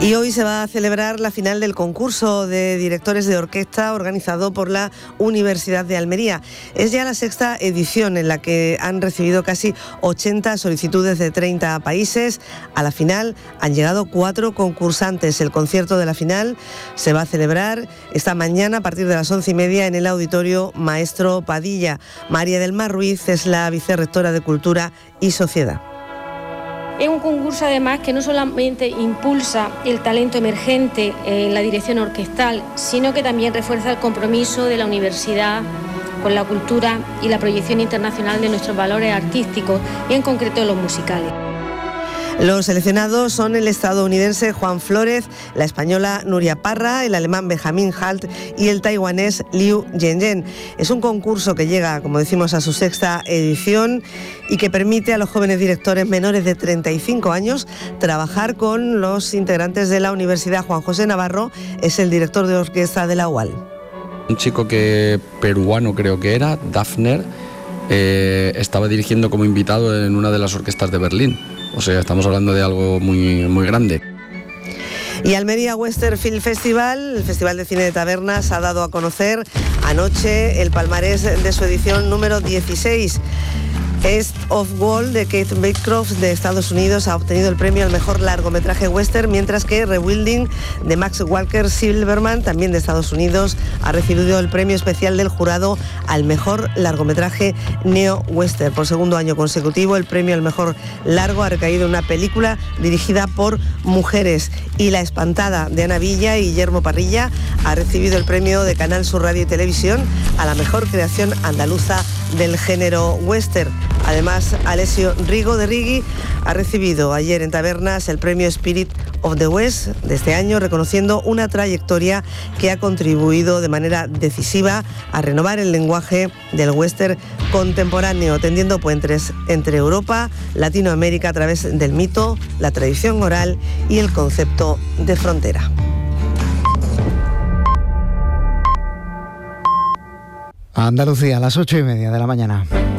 Y hoy se va a celebrar la final del concurso de directores de orquesta organizado por la Universidad de Almería. Es ya la sexta edición en la que han recibido casi 80 solicitudes de 30 países. A la final han llegado 4 concursantes. El concierto de la final se va a celebrar esta mañana a partir de las 11:30 en el Auditorio Maestro Padilla. María del Mar Ruiz es la vicerrectora de Cultura y Sociedad. Es un concurso además que no solamente impulsa el talento emergente en la dirección orquestal, sino que también refuerza el compromiso de la universidad con la cultura y la proyección internacional de nuestros valores artísticos y en concreto los musicales. Los seleccionados son el estadounidense Juan Flórez, la española Nuria Parra, el alemán Benjamin Halt y el taiwanés Liu Yenyen. Es un concurso que llega, como decimos, a su sexta edición y que permite a los jóvenes directores menores de 35 años trabajar con los integrantes de la universidad. Juan José Navarro es el director de orquesta de la UAL. Un chico peruano creo que era, Dafner, estaba dirigiendo como invitado en una de las orquestas de Berlín. O sea, estamos hablando de algo muy, muy grande. Y Almería Western Film Festival, el Festival de Cine de Tabernas, ha dado a conocer anoche el palmarés de su edición número 16. East of Wall de Kate Bancroft de Estados Unidos ha obtenido el premio al mejor largometraje western, mientras que Rebuilding de Max Walker Silverman, también de Estados Unidos, ha recibido el premio especial del jurado al mejor largometraje neo-western. Por segundo año consecutivo, el premio al mejor largo ha recaído en una película dirigida por mujeres. Y La Espantada de Ana Villa y Guillermo Parrilla ha recibido el premio de Canal Sur Radio y Televisión a la mejor creación andaluza del género western. Además, Alessio Rigo de Righi ha recibido ayer en Tabernas el premio Spirit of the West de este año, reconociendo una trayectoria que ha contribuido de manera decisiva a renovar el lenguaje del western contemporáneo, tendiendo puentes entre Europa, Latinoamérica a través del mito, la tradición oral y el concepto de frontera. Andalucía, a las 8:30 de la mañana.